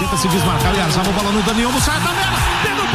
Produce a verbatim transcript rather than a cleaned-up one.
tenta se desmarcar, aliás, a bola no Daniel, sai da tabela,